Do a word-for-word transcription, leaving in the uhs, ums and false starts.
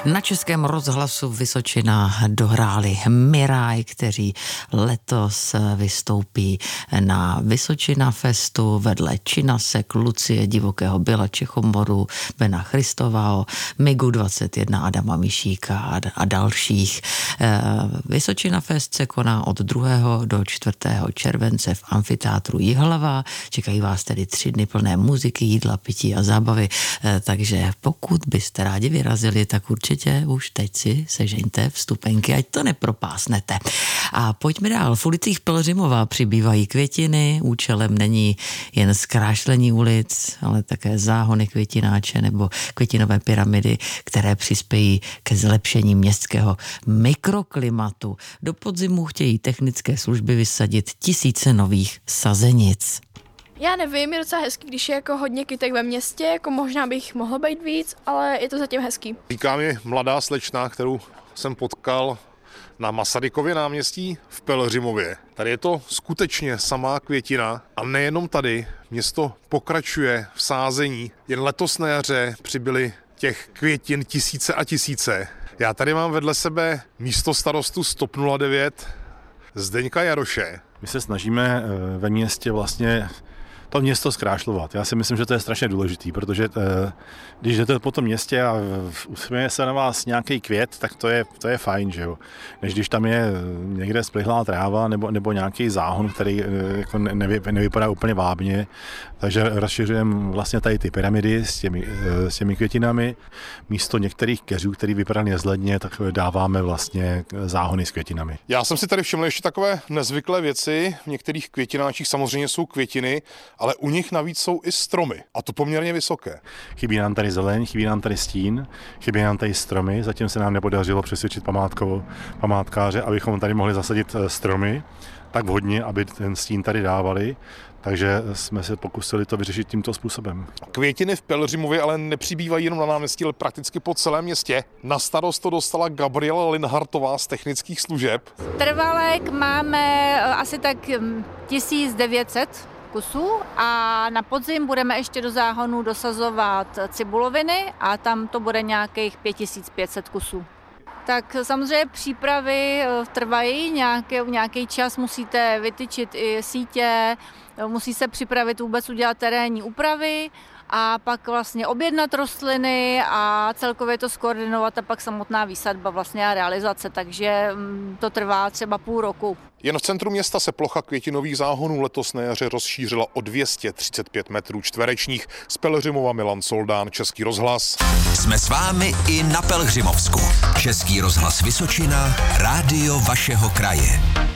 Na Českém rozhlasu Vysočina dohráli Miraj, kteří letos vystoupí na Vysočina Festu vedle Činasek, Lucie Divokého Byla, Čechomoru, Bena Christovao, Migu dvacet jedna, Adama Mišíka a, a dalších. Vysočina Fest se koná od druhého do čtvrtého července v amfiteátru Jihlava. Čekají vás tedy tři dny plné muziky, jídla, pití a zábavy, takže pokud byste rádi vyrazili, tak určitě už teď si sežeňte vstupenky, ať to nepropásnete. A pojďme dál. V ulicích Pelhřimova přibývají květiny, účelem není jen zkrášlení ulic, ale také záhony květináče nebo květinové pyramidy, které přispějí ke zlepšení městského mikroklimatu. Do podzimu chtějí technické služby vysadit tisíce nových sazenic. Já nevím, je docela hezký, když je jako hodně kytek ve městě, jako možná bych mohlo být víc, ale je to zatím hezký. Říká mi mladá slečna, kterou jsem potkal na Masarykově náměstí v Pelhřimově. Tady je to skutečně samá květina a nejenom tady. Město pokračuje v sázení. Jen letos na jaře přibyly těch květin tisíce a tisíce. Já tady mám vedle sebe místostarostu z TOP nula devět Zdeňka Jaroše. My se snažíme ve městě vlastně to město zkrášlovat. Já si myslím, že to je strašně důležitý, protože když jdete po tom městě a usměje se na vás nějaký květ, tak to je, to je fajn, že jo. Než když tam je někde splihlá tráva nebo, nebo nějaký záhon, který jako nevy, nevypadá úplně vábně. Takže rozšiřujeme vlastně tady ty pyramidy s těmi, s těmi květinami. Místo některých keřů, který vypadají nezledně, tak dáváme vlastně záhony s květinami. Já jsem si tady všiml ještě takové nezvyklé věci. V některých květináčích samozřejmě jsou květiny, ale u nich navíc jsou i stromy, a to poměrně vysoké. Chybí nám tady zeleň, chybí nám tady stín, chybí nám tady stromy, zatím se nám nepodařilo přesvědčit památkovou, památkáře, abychom tady mohli zasadit stromy tak vhodně, aby ten stín tady dávali, takže jsme se pokusili to vyřešit tímto způsobem. Květiny v Pelhřimově ale nepřibývají jenom na náměstí, ale prakticky po celém městě. Na starost to dostala Gabriela Linhartová z technických služeb. Trvalek máme asi tak tisíc devět set kusů a na podzim budeme ještě do záhonu dosazovat cibuloviny a tam to bude nějakých pět tisíc pět set kusů. Tak samozřejmě přípravy trvají, nějaký, nějaký čas musíte vytyčit i sítě, musí se připravit vůbec udělat terénní úpravy a pak vlastně objednat rostliny a celkově to skoordinovat a pak samotná výsadba vlastně a realizace, takže to trvá třeba půl roku. Jen v centru města se plocha květinových záhonů letos na jaře rozšířila o dvě stě třicet pět metrů čtverečních. Z Pelhřimova Milan Soldán, Český rozhlas. Jsme s vámi i na Pelhřimovsku. Český rozhlas Vysočina, rádio vašeho kraje.